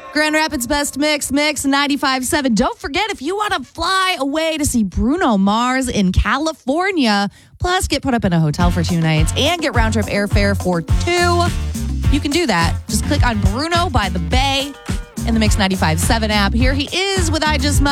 Grand Rapids Best Mix 95.7. Don't forget, if you want to fly away to see Bruno Mars in California, plus get put up in a hotel for 2 nights and get round trip airfare for 2, you can do that. Just click on Bruno by the Bay in the Mix 95.7 app. Here he is with I Just Might.